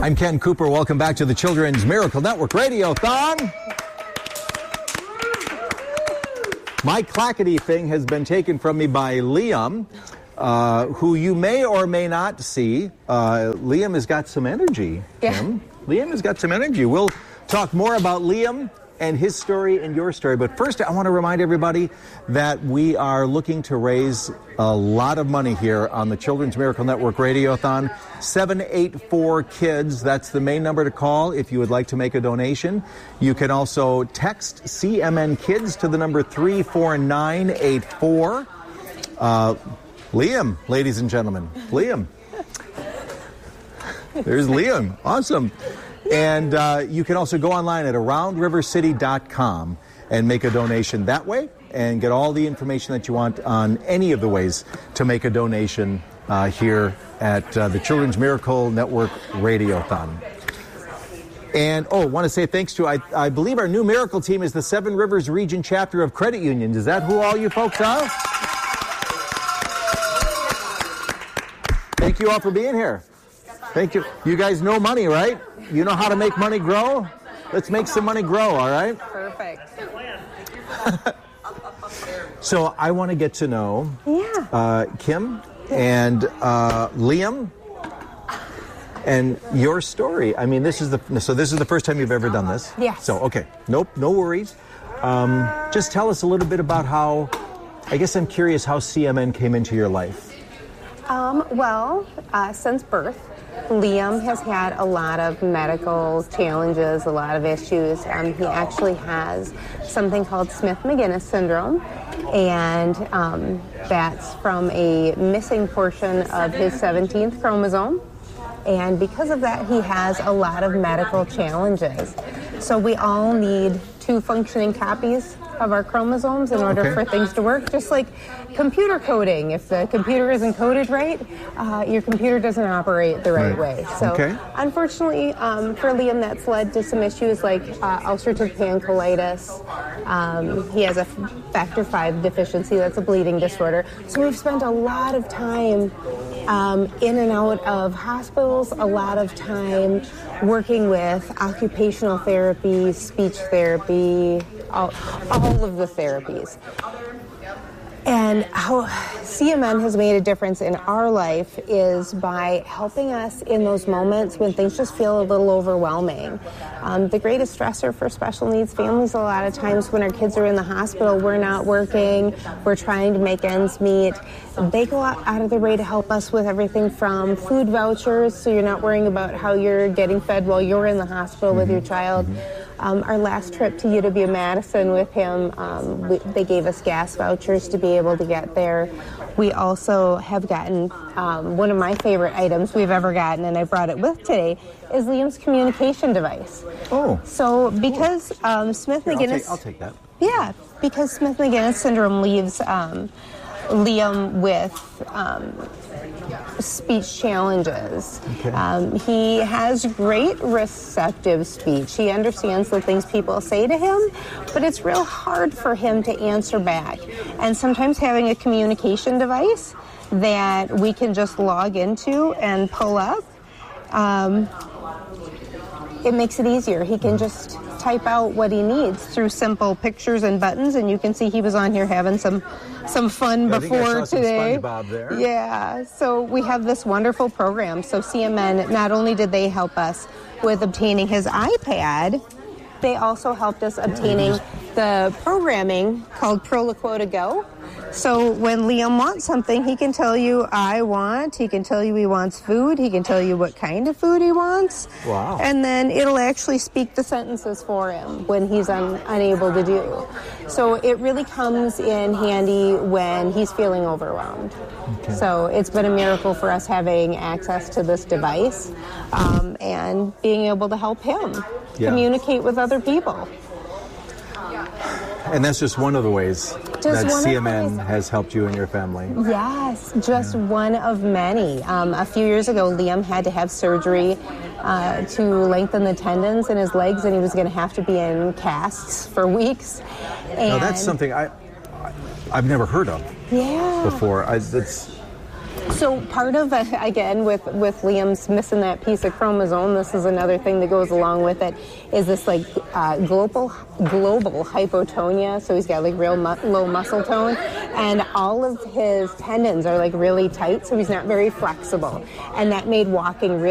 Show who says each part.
Speaker 1: I'm Ken Cooper. Welcome back to the Children's Miracle Network Radiothon. My clackety thing has been taken from me by Liam, who you may or may not see. Liam has got some energy, Kim. Liam has got some energy. We'll talk more about Liam and his story and your story. But first, I want to remind everybody that we are looking to raise a lot of money here on the Children's Miracle Network Radiothon. 784-KIDS, that's the main number to call if you would like to make a donation. You can also text CMN Kids to the number 34984. Liam, ladies and gentlemen, Liam. There's Liam. Awesome. And you can also go online at aroundrivercity.com and make a donation that way and get all the information that you want on any of the ways to make a donation here at the Children's Miracle Network Radiothon. And, I want to say thanks to, I believe our new Miracle team is the Seven Rivers Region Chapter of Credit Unions. Is that who all you folks are? Thank you all for being here. Thank you. You guys know money, right? You know how to make money grow? Let's make some money grow, all right?
Speaker 2: Perfect.
Speaker 1: So I want to get to know Kim and Liam and your story. I mean, this is the first time you've ever done this?
Speaker 2: Yes.
Speaker 1: So, okay. Nope, no worries. Just tell us a little bit about how, I guess I'm curious how CMN came into your life.
Speaker 2: Since birth, Liam has had a lot of medical challenges, a lot of issues. He actually has something called Smith-Magenis syndrome, and that's from a missing portion of his 17th chromosome. And because of that, he has a lot of medical challenges. So we all need 2 functioning copies of our chromosomes in order for things to work, just like computer coding. If the computer isn't coded right, your computer doesn't operate the right way. So unfortunately for Liam, that's led to some issues like ulcerative pancreatitis. He has a factor V deficiency, that's a bleeding disorder. So we've spent a lot of time in and out of hospitals, a lot of time working with occupational therapy, speech therapy, all of the therapies. And how CMN has made a difference in our life is by helping us in those moments when things just feel a little overwhelming. The greatest stressor for special needs families a lot of times when our kids are in the hospital, we're not working, we're trying to make ends meet. They go out of their way to help us with everything from food vouchers, so you're not worrying about how you're getting fed while you're in the hospital with your child. Our last trip to UW-Madison with him, they gave us gas vouchers to be able to get there. We also have gotten one of my favorite items we've ever gotten, and I brought it with today, is Liam's communication device. Oh. So because Smith-Magenis...
Speaker 1: I'll take that.
Speaker 2: Yeah, because Smith-Magenis syndrome leaves Liam with speech challenges. He has great receptive speech. He understands the things people say to him, but it's real hard for him to answer back. And sometimes having a communication device that we can just log into and pull up, it makes it easier. He can just type out what he needs through simple pictures and buttons, and you can see he was on here having some fun before today.
Speaker 1: SpongeBob there.
Speaker 2: Yeah, so we have this wonderful program. So CMN, not only did they help us with obtaining his iPad, they also helped us obtaining the programming called Proliquota Go. So when Liam wants something, he can tell you, I want. He can tell you he wants food. He can tell you what kind of food he wants.
Speaker 1: Wow.
Speaker 2: And then it'll actually speak the sentences for him when he's unable to do. So it really comes in handy when he's feeling overwhelmed. So it's been a miracle for us having access to this device and being able to help him communicate with other people.
Speaker 1: And that's just one of the ways that CMN has helped you and your family.
Speaker 2: Yes, just one of many. A few years ago, Liam had to have surgery to lengthen the tendons in his legs, and he was going to have to be in casts for weeks. And
Speaker 1: now, that's something I've never heard of before.
Speaker 2: So So part of, again, with Liam's missing that piece of chromosome, this is another thing that goes along with it, is this like global hypotonia. So he's got like real low muscle tone, and all of his tendons are like really tight, so he's not very flexible. And that made walking really